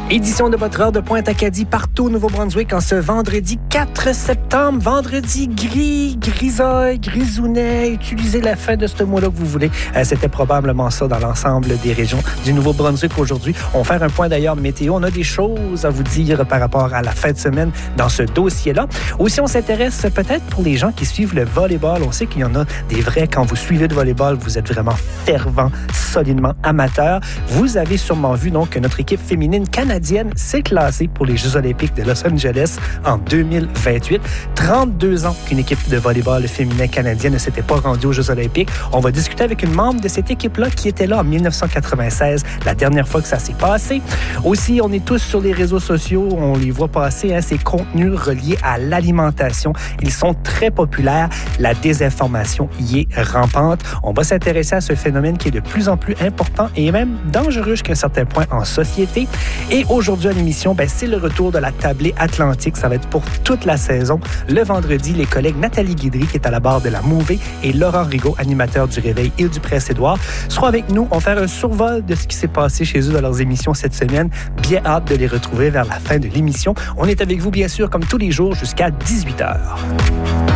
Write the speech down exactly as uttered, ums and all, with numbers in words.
Édition de votre heure de Pointe-Acadie partout au Nouveau-Brunswick en ce vendredi quatre septembre. Vendredi gris, grisaille, grisounet. Utilisez la fin de ce mot-là que vous voulez. Euh, c'était probablement ça dans l'ensemble des régions du Nouveau-Brunswick aujourd'hui. On va faire un point d'ailleurs météo. On a des choses à vous dire par rapport à la fin de semaine dans ce dossier-là. Aussi, on s'intéresse peut-être pour les gens qui suivent le volleyball. On sait qu'il y en a des vrais. Quand vous suivez le volleyball, vous êtes vraiment fervent, solidement amateur. Vous avez sûrement vu donc que notre équipe féminine canadienne s'est classée pour les Jeux olympiques de Los Angeles en deux mille vingt-huit. trente-deux ans qu'une équipe de volleyball féminin canadienne ne s'était pas rendue aux Jeux olympiques. On va discuter avec une membre de cette équipe-là qui était là en dix-neuf cent quatre-vingt-seize, la dernière fois que ça s'est passé. Aussi, on est tous sur les réseaux sociaux, on les voit passer, hein, ces contenus reliés à l'alimentation. Ils sont très populaires. La désinformation y est rampante. On va s'intéresser à ce phénomène qui est de plus en plus important et même dangereux jusqu'à un certain point en société. Et aujourd'hui à l'émission, ben, c'est le retour de la tablée atlantique. Ça va être pour toute la saison. Le vendredi, les collègues Nathalie Guidry, qui est à la barre de la Mouvée, et Laurent Rigaud, animateur du Réveil Île du Prince-Édouard, seront avec nous. On va faire un survol de ce qui s'est passé chez eux dans leurs émissions cette semaine. Bien hâte de les retrouver vers la fin de l'émission. On est avec vous, bien sûr, comme tous les jours, jusqu'à dix-huit heures.